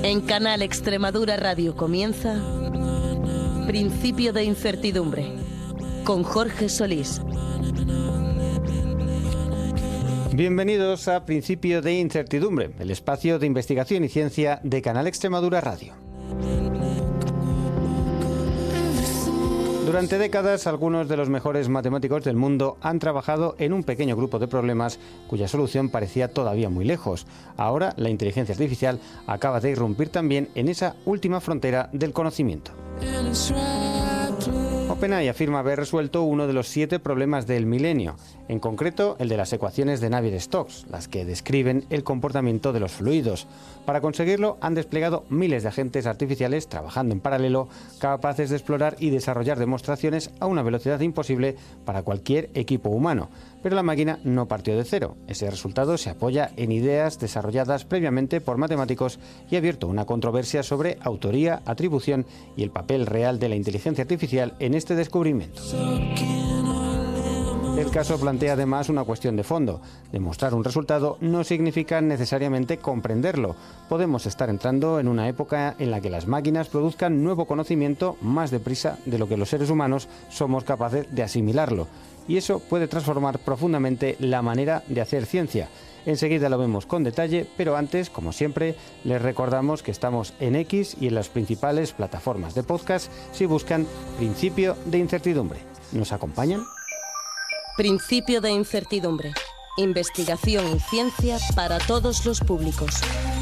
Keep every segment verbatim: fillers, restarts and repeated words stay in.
En Canal Extremadura Radio comienza Principio de Incertidumbre con Jorge Solís. Bienvenidos a Principio de Incertidumbre, el espacio de investigación y ciencia de Canal Extremadura Radio. Durante décadas, algunos de los mejores matemáticos del mundo han trabajado en un pequeño grupo de problemas cuya solución parecía todavía muy lejos. Ahora, la inteligencia artificial acaba de irrumpir también en esa última frontera del conocimiento. OpenAI afirma haber resuelto uno de los siete problemas del milenio, en concreto el de las ecuaciones de Navier-Stokes, las que describen el comportamiento de los fluidos. Para conseguirlo, han desplegado miles de agentes artificiales trabajando en paralelo, capaces de explorar y desarrollar demostraciones a una velocidad imposible para cualquier equipo humano. Pero la máquina no partió de cero. Ese resultado se apoya en ideas desarrolladas previamente por matemáticos y ha abierto una controversia sobre autoría, atribución y el papel real de la inteligencia artificial en este descubrimiento. El caso plantea además una cuestión de fondo. Demostrar un resultado no significa necesariamente comprenderlo. Podemos estar entrando en una época en la que las máquinas produzcan nuevo conocimiento más deprisa de lo que los seres humanos somos capaces de asimilarlo. Y eso puede transformar profundamente la manera de hacer ciencia. Enseguida lo vemos con detalle, pero antes, como siempre, les recordamos que estamos en X y en las principales plataformas de podcast si buscan Principio de Incertidumbre. ¿Nos acompañan? Principio de Incertidumbre. Investigación y ciencia para todos los públicos.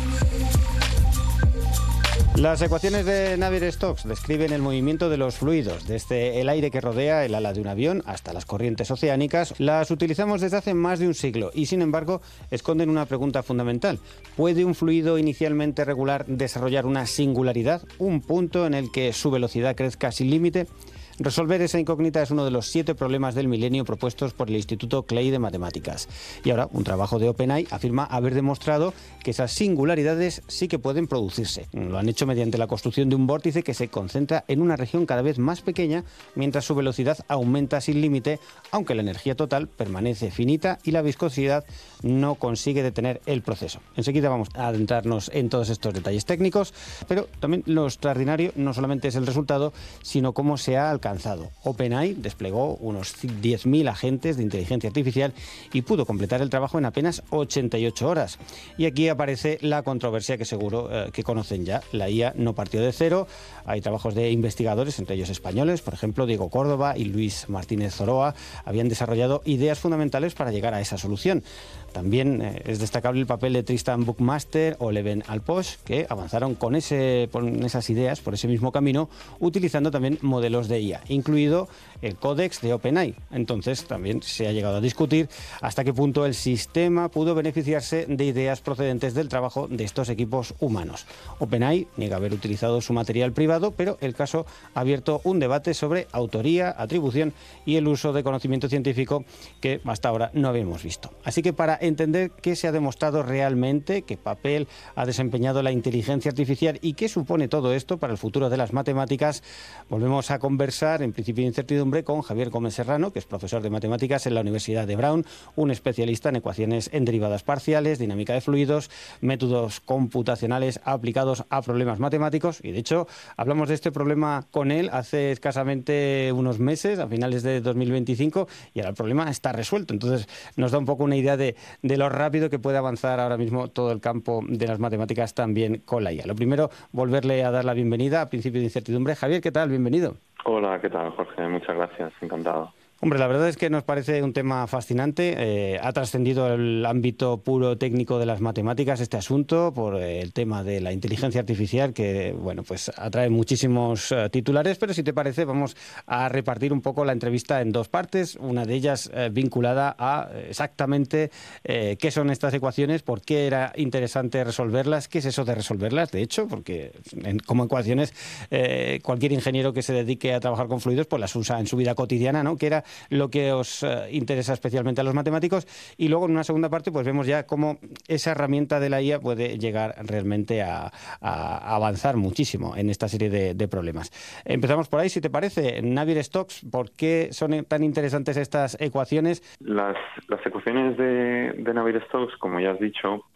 Las ecuaciones de Navier-Stokes describen el movimiento de los fluidos, desde el aire que rodea el ala de un avión hasta las corrientes oceánicas. Las utilizamos desde hace más de un siglo y, sin embargo, esconden una pregunta fundamental. ¿Puede un fluido inicialmente regular desarrollar una singularidad, un punto en el que su velocidad crezca sin límite? Resolver esa incógnita es uno de los siete problemas del milenio propuestos por el Instituto Clay de Matemáticas. Y ahora, un trabajo de OpenAI afirma haber demostrado que esas singularidades sí que pueden producirse. Lo han hecho mediante la construcción de un vórtice que se concentra en una región cada vez más pequeña, mientras su velocidad aumenta sin límite, aunque la energía total permanece finita y la viscosidad no consigue detener el proceso. Enseguida vamos a adentrarnos en todos estos detalles técnicos, pero también lo extraordinario no solamente es el resultado, sino cómo se ha alcanzado. OpenAI desplegó unos diez mil agentes de inteligencia artificial y pudo completar el trabajo en apenas ochenta y ocho horas. Y aquí aparece la controversia que seguro eh, que conocen ya. La I A no partió de cero. Hay trabajos de investigadores, entre ellos españoles, por ejemplo, Diego Córdoba y Luis Martínez Zoroa, habían desarrollado ideas fundamentales para llegar a esa solución. También eh, es destacable el papel de Tristan Buckmaster o Leven Alposh, que avanzaron con, ese, con esas ideas por ese mismo camino, utilizando también modelos de I A, incluido el códex de OpenAI. Entonces también se ha llegado a discutir hasta qué punto el sistema pudo beneficiarse de ideas procedentes del trabajo de estos equipos humanos. OpenAI niega haber utilizado su material privado, pero el caso ha abierto un debate sobre autoría, atribución y el uso de conocimiento científico que hasta ahora no habíamos visto. Así que para entender qué se ha demostrado realmente, qué papel ha desempeñado la inteligencia artificial y qué supone todo esto para el futuro de las matemáticas, volvemos a conversar en Principio de Incertidumbre con Javier Gómez Serrano, que es profesor de matemáticas en la Universidad de Brown, un especialista en ecuaciones en derivadas parciales, dinámica de fluidos, métodos computacionales aplicados a problemas matemáticos, y de hecho hablamos de este problema con él hace escasamente unos meses, a finales de dos mil veinticinco, y ahora el problema está resuelto. Entonces nos da un poco una idea de, de lo rápido que puede avanzar ahora mismo todo el campo de las matemáticas también con la I A. Lo primero, volverle a dar la bienvenida a Principio de Incertidumbre. Javier, ¿qué tal? Bienvenido. Hola, ¿qué tal, Jorge? Muchas gracias, encantado. Hombre, la verdad es que nos parece un tema fascinante. Eh, ha trascendido el ámbito puro técnico de las matemáticas este asunto por eh, el tema de la inteligencia artificial que, bueno, pues atrae muchísimos eh, titulares, pero si te parece vamos a repartir un poco la entrevista en dos partes, una de ellas eh, vinculada a exactamente eh, qué son estas ecuaciones, por qué era interesante resolverlas, qué es eso de resolverlas, de hecho, porque en, como ecuaciones eh, cualquier ingeniero que se dedique a trabajar con fluidos pues las usa en su vida cotidiana, ¿no? Que era lo que os eh, interesa especialmente a los matemáticos, y luego en una segunda parte pues vemos ya cómo esa herramienta de la I A puede llegar realmente a, a avanzar muchísimo en esta serie de, de problemas. Empezamos por ahí, si te parece. Navier-Stokes, ¿por qué son tan interesantes estas ecuaciones? Las, las ecuaciones de, de Navier-Stokes, como ya has dicho,